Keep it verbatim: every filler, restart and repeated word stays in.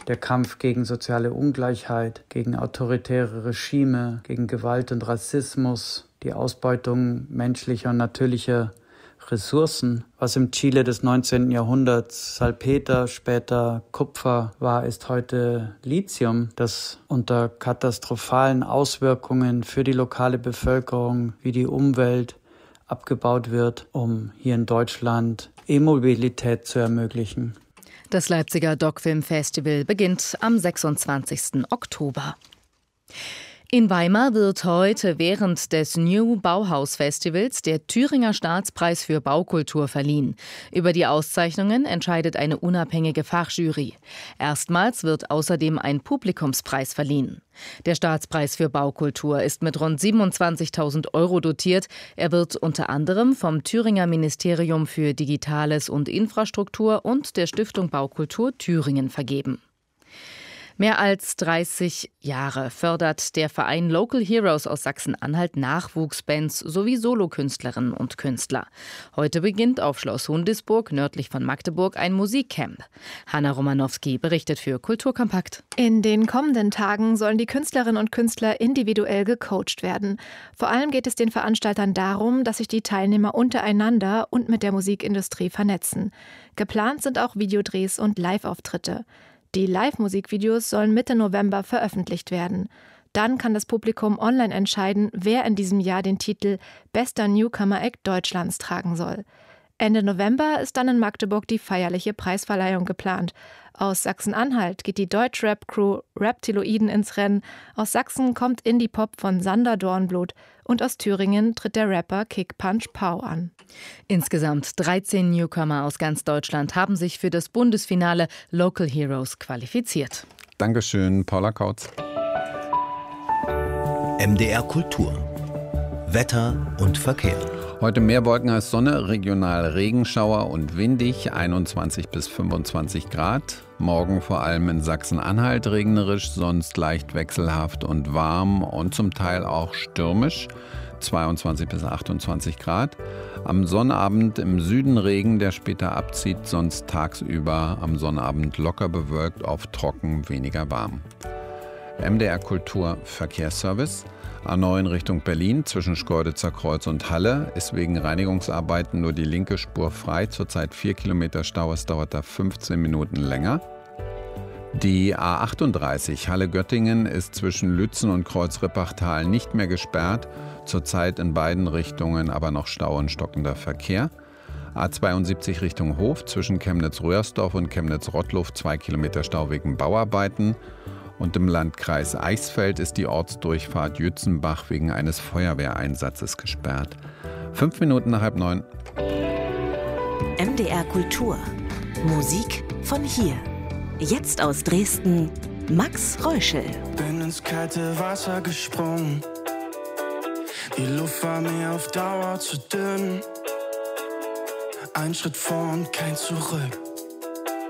der Kampf gegen soziale Ungleichheit, gegen autoritäre Regime, gegen Gewalt und Rassismus, die Ausbeutung menschlicher und natürlicher Ressourcen. Was im Chile des neunzehnten Jahrhunderts Salpeter, später Kupfer war, ist heute Lithium, das unter katastrophalen Auswirkungen für die lokale Bevölkerung wie die Umwelt abgebaut wird, um hier in Deutschland E-Mobilität zu ermöglichen. Das Leipziger Doc-Film Festival beginnt am sechsundzwanzigsten Oktober. In Weimar wird heute während des New Bauhaus Festivals der Thüringer Staatspreis für Baukultur verliehen. Über die Auszeichnungen entscheidet eine unabhängige Fachjury. Erstmals wird außerdem ein Publikumspreis verliehen. Der Staatspreis für Baukultur ist mit rund siebenundzwanzigtausend Euro dotiert. Er wird unter anderem vom Thüringer Ministerium für Digitales und Infrastruktur und der Stiftung Baukultur Thüringen vergeben. Mehr als dreißig Jahre fördert der Verein Local Heroes aus Sachsen-Anhalt Nachwuchsbands sowie Solokünstlerinnen und Künstler. Heute beginnt auf Schloss Hundisburg nördlich von Magdeburg ein Musikcamp. Hanna Romanowski berichtet für Kulturkompakt. In den kommenden Tagen sollen die Künstlerinnen und Künstler individuell gecoacht werden. Vor allem geht es den Veranstaltern darum, dass sich die Teilnehmer untereinander und mit der Musikindustrie vernetzen. Geplant sind auch Videodrehs und Live-Auftritte. Die Live-Musikvideos sollen Mitte November veröffentlicht werden. Dann kann das Publikum online entscheiden, wer in diesem Jahr den Titel Bester Newcomer Act Deutschlands tragen soll. Ende November ist dann in Magdeburg die feierliche Preisverleihung geplant. Aus Sachsen-Anhalt geht die Deutsch-Rap-Crew Reptiloiden ins Rennen. Aus Sachsen kommt Indie-Pop von Sander Dornblut. Und aus Thüringen tritt der Rapper Kick Punch Pow an. Insgesamt dreizehn Newcomer aus ganz Deutschland haben sich für das Bundesfinale Local Heroes qualifiziert. Dankeschön, Paula Kautz. M D R Kultur. Wetter und Verkehr. Heute mehr Wolken als Sonne, regional Regenschauer und windig, einundzwanzig bis fünfundzwanzig Grad. Morgen vor allem in Sachsen-Anhalt regnerisch, sonst leicht wechselhaft und warm und zum Teil auch stürmisch, zweiundzwanzig bis achtundzwanzig Grad. Am Sonnabend im Süden Regen, der später abzieht, sonst tagsüber am Sonnabend locker bewölkt, oft trocken, weniger warm. M D R Kultur Verkehrsservice. A neun Richtung Berlin zwischen Schkeuditzer Kreuz und Halle ist wegen Reinigungsarbeiten nur die linke Spur frei. Zurzeit vier Kilometer Stau, es dauert da fünfzehn Minuten länger. Die A achtunddreißig Halle-Göttingen ist zwischen Lützen und Kreuz-Rippachtal nicht mehr gesperrt. Zurzeit in beiden Richtungen aber noch Stau und stockender Verkehr. A zweiundsiebzig Richtung Hof zwischen Chemnitz-Röhrsdorf und Chemnitz-Rottluff zwei Kilometer Stau wegen Bauarbeiten. Und im Landkreis Eichsfeld ist die Ortsdurchfahrt Jützenbach wegen eines Feuerwehreinsatzes gesperrt. Fünf Minuten nach halb neun. M D R Kultur. Musik von hier. Jetzt aus Dresden, Max Reuschel. Bin ins kalte Wasser gesprungen. Die Luft war mir auf Dauer zu dünn. Ein Schritt vor und kein Zurück.